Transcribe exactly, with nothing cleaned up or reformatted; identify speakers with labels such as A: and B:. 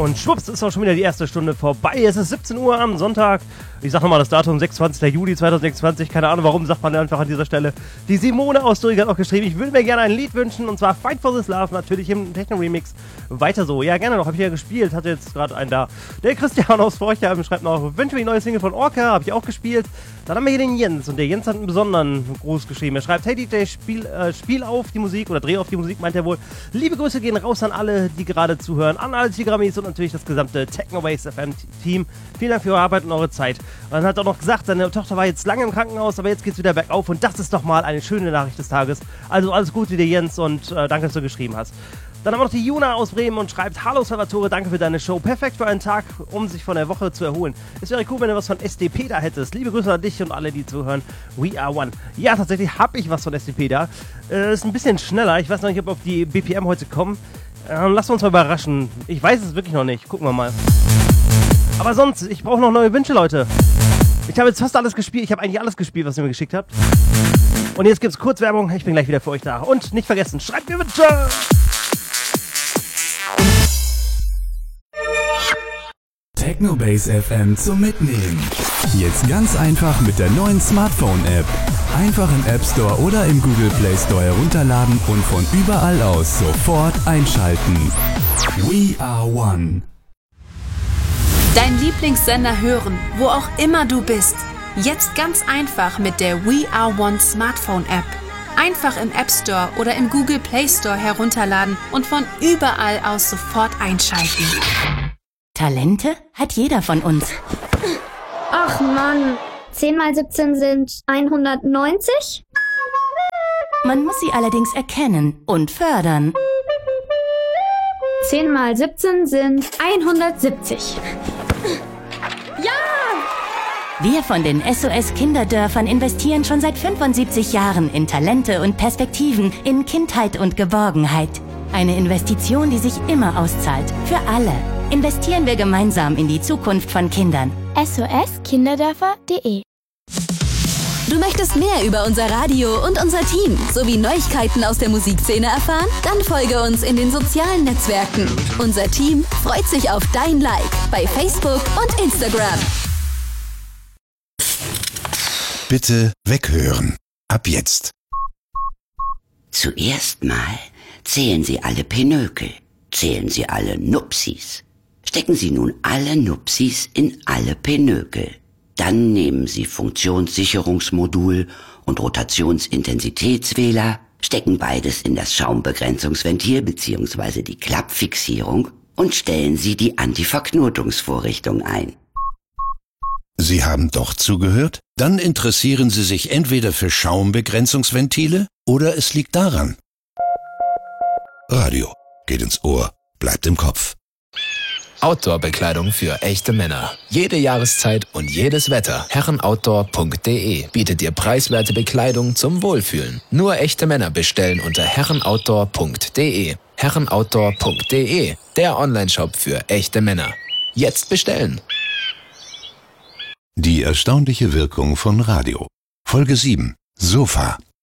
A: Und schwupps, ist auch schon wieder die erste Stunde vorbei. Es ist siebzehn Uhr am Sonntag. Ich sag nochmal das Datum, sechsundzwanzigster Juli zweitausendsechsundzwanzig. Keine Ahnung, warum, sagt man einfach an dieser Stelle. Die Simone aus Zürich hat auch geschrieben, ich würde mir gerne ein Lied wünschen. Und zwar Fight for This Love, natürlich im Techno-Remix. Weiter so. Ja, gerne noch. Habe ich ja gespielt. Hatte jetzt gerade einen da. Der Christian aus Forchheim schreibt noch, wünsche mir die neue Single von Orca. Habe ich auch gespielt. Dann haben wir hier den Jens. Und der Jens hat einen besonderen Gruß geschrieben. Er schreibt, hey D J, spiel, äh, spiel auf die Musik. Oder dreh auf die Musik, meint er wohl. Liebe Grüße gehen raus an alle, die gerade zuhören. An alle Tigrammis und natürlich das gesamte Technowaves F M-Team. Vielen Dank für eure Arbeit und eure Zeit. Und dann hat er auch noch gesagt, seine Tochter war jetzt lange im Krankenhaus, aber jetzt geht's wieder bergauf. Und das ist doch mal eine schöne Nachricht des Tages. Also alles Gute dir, Jens, und äh, danke, dass du geschrieben hast. Dann haben wir noch die Juna aus Bremen und schreibt, hallo Salvatore, danke für deine Show. Perfekt für einen Tag, um sich von der Woche zu erholen. Es wäre cool, wenn du was von S D P da hättest. Liebe Grüße an dich und alle, die zuhören. We are one. Ja, tatsächlich habe ich was von S D P da. Äh, ist ein bisschen schneller. Ich weiß noch nicht, ob auf die B P M heute kommen. Äh, lasst uns mal überraschen. Ich weiß es wirklich noch nicht. Gucken wir mal. Aber sonst, ich brauche noch neue Wünsche, Leute. Ich habe jetzt fast alles gespielt. Ich habe eigentlich alles gespielt, was ihr mir geschickt habt. Und jetzt gibt's Kurzwerbung. Ich bin gleich wieder für euch da. Und nicht vergessen, schreibt mir Wünsche!
B: Technobase F M zum Mitnehmen. Jetzt ganz einfach mit der neuen Smartphone-App. Einfach im App Store oder im Google Play Store herunterladen und von überall aus sofort einschalten. We are one.
C: Dein Lieblingssender hören, wo auch immer du bist. Jetzt ganz einfach mit der We Are One Smartphone-App. Einfach im App Store oder im Google Play Store herunterladen und von überall aus sofort einschalten.
D: Talente hat jeder von uns.
E: Ach Mann, zehn mal siebzehn sind hundertneunzig?
D: Man muss sie allerdings erkennen und fördern.
E: zehn mal siebzehn sind hundertsiebzig. Ja!
D: Wir von den S O S Kinderdörfern investieren schon seit fünfundsiebzig Jahren in Talente und Perspektiven, in Kindheit und Geborgenheit. Eine Investition, die sich immer auszahlt. Für alle. Investieren wir gemeinsam in die Zukunft von Kindern.
E: S O S Kinderdörfer punkt de.
F: Du möchtest mehr über unser Radio und unser Team sowie Neuigkeiten aus der Musikszene erfahren? Dann folge uns in den sozialen Netzwerken. Unser Team freut sich auf dein Like bei Facebook und Instagram.
G: Bitte weghören. Ab jetzt.
H: Zuerst mal zählen Sie alle Pinökel. Zählen Sie alle Nupsis. Stecken Sie nun alle Nupsis in alle Pinökel. Dann nehmen Sie Funktionssicherungsmodul und Rotationsintensitätswähler, stecken beides in das Schaumbegrenzungsventil bzw. die Klappfixierung und stellen Sie die Antiverknotungsvorrichtung ein.
G: Sie haben doch zugehört? Dann interessieren Sie sich entweder für Schaumbegrenzungsventile oder es liegt daran. Radio geht ins Ohr, bleibt im Kopf.
I: Outdoor-Bekleidung für echte Männer. Jede Jahreszeit und jedes Wetter. herrenoutdoor punkt de bietet dir preiswerte Bekleidung zum Wohlfühlen. Nur echte Männer bestellen unter herrenoutdoor punkt de. herrenoutdoor punkt de, der Onlineshop für echte Männer. Jetzt bestellen!
G: Die erstaunliche Wirkung von Radio. Folge sieben. Sofa.